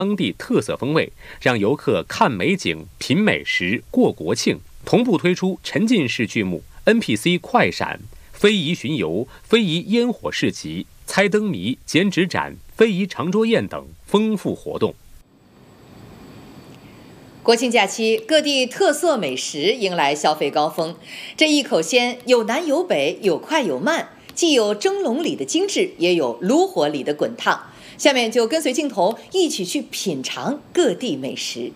当地特色风味，让游客看美景、品美食、过国庆。同步推出沉浸式剧目、NPC 快闪、非遗巡游、非遗烟火市集、猜灯谜、剪纸展、非遗长桌宴等丰富活动。 国庆假期，各地特色美食迎来消费高峰。这一口鲜有南有北，有快有慢，既有蒸笼里的精致，也有炉火里的滚烫。下面就跟随镜头一起去品尝各地美食。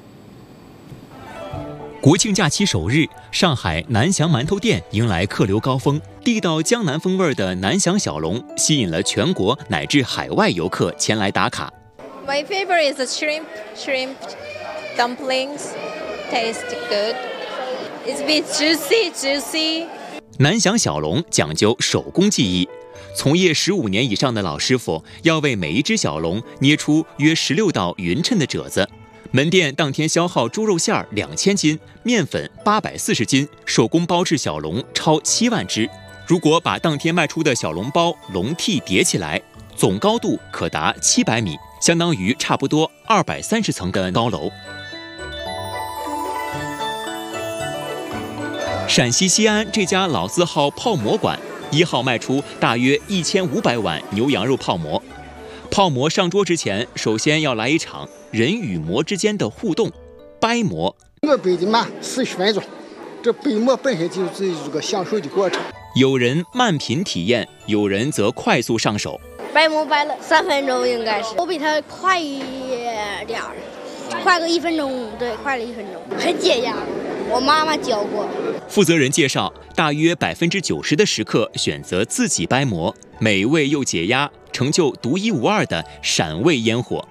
国庆假期首日，上海南翔馒头店迎来客流高峰，地道江南风味的南翔小笼吸引了全国乃至海外游客前来打卡。 My favorite is the shrimp dumplings. Taste good. It's a bit juicy. 南翔小笼讲究手工技艺，从业15年以上的老师傅要为每一只小笼捏出约16道匀称的褶子。门店当天消耗猪肉馅2000斤，面粉840斤，手工包制小笼超7万只。如果把当天卖出的小笼包、笼屉叠起来，总高度可达700米，相当于差不多230层的高楼。陕西西安这家老字号泡馍馆，1号卖出大约1500碗牛羊肉泡馍。泡馍上桌之前，首先要来一场人与馍之间的互动，掰馍。 我掰的慢40分钟，这掰馍本身就是一个享受的过程。 有人慢品体验，有人则快速上手。 掰馍掰了3分钟，应该是我比他快一点儿，快个1分钟，对，快了1分钟，很解压。我妈妈教过。 负责人介绍，大约90%的食客选择自己掰馍，美味又解压，成就独一无二的陕味烟火。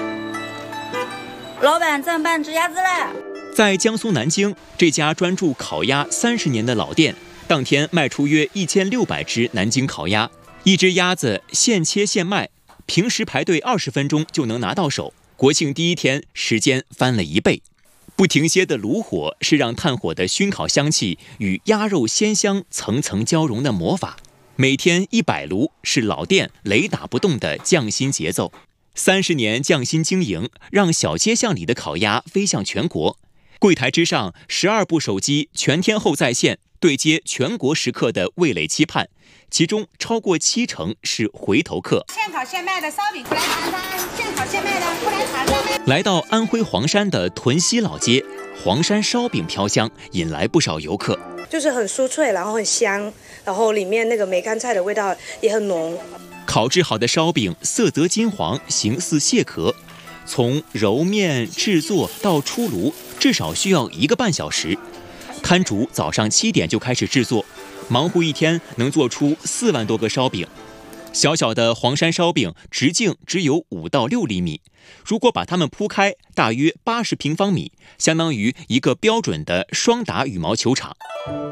老板，咱办只鸭子了。 在江苏南京，这家专注烤鸭30年的老店，当天卖出约1600只南京烤鸭，一只鸭子现切现卖，平时排队20分钟就能拿到手，国庆第一天时间翻了1倍。不停歇的炉火是让炭火的熏烤香气与鸭肉鲜香层层交融的魔法。每天100炉是老店雷打不动的匠心节奏。30年匠心经营，让小街巷里的烤鸭飞向全国。柜台之上，12部手机全天候在线，对接全国食客的味蕾期盼，其中超过70%是回头客。 现烤现卖的烧饼过来尝尝，现烤现卖的过来尝尝。 来到安徽黄山的屯溪老街，黄山烧饼飘香，引来不少游客。 就是很酥脆，然后很香，然后里面那个梅干菜的味道也很浓。 烤制好的烧饼色泽金黄，形似蟹壳。从揉面制作到出炉，至少需要1个半小时。摊主早上7点就开始制作，忙活一天能做出4万多个烧饼。小小的黄山烧饼直径只有5到6厘米，如果把它们铺开，大约80平方米，相当于一个标准的双打羽毛球场。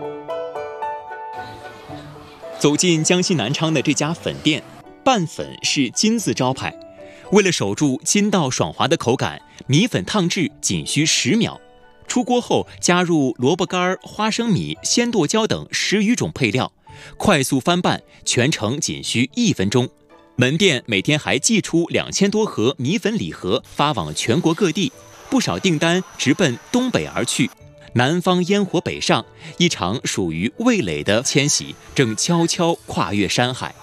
走进江西南昌的这家粉店，拌粉是金字招牌。为了守住筋道爽滑的口感，米粉烫制仅需10秒。出锅后加入萝卜干、花生米、鲜剁椒等10余种配料，快速翻拌，全程仅需1分钟。门店每天还寄出2000多盒米粉礼盒，发往全国各地，不少订单直奔东北而去。南方烟火北上，一场属于味蕾的迁徙正悄悄跨越山海。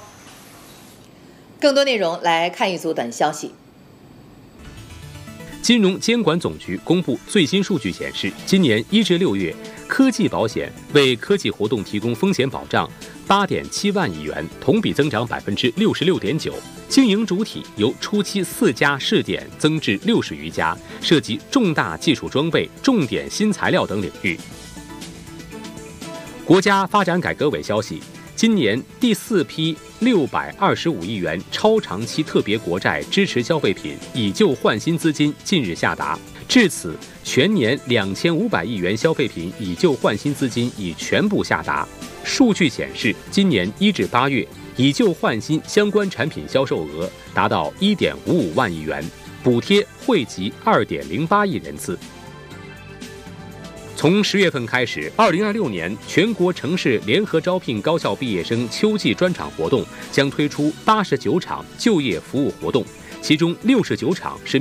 更多内容来看一组短消息。 金融监管总局公布最新数据显示，今年1至6月，科技保险为科技活动提供风险保障8.7万亿元，同比增长66.9%。经营主体由初期4家试点增至60余家，涉及重大技术装备、重点新材料等领域。国家发展改革委消息，今年第4批625亿元超长期特别国债支持消费品以旧换新资金近日下达，至此全年2500亿元消费品以旧换新资金已全部下达。数据显示，今年1至8月，以旧换新相关产品销售额达到1.55万亿元，补贴惠及2.08亿人次。从10月份开始，2026年全国城市联合招聘高校毕业生秋季专场活动将推出89场就业服务活动，其中69场是